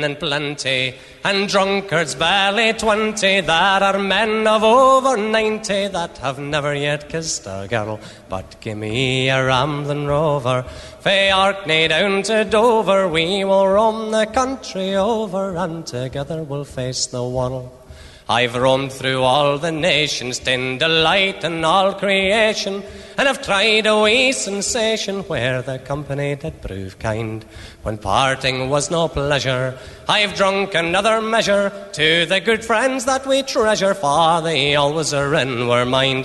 and plenty, and drunkards barely 20. There are men of over 90 that have never yet kissed a girl. But give me a ramblin' rover, fae Orkney down to Dover. We will roam the country over, and together we'll face the world. I've roamed through all the nations, in delight in all creation, and have tried a wee sensation where the company did prove kind. When parting was no pleasure, I've drunk another measure to the good friends that we treasure, for they always are in our mind.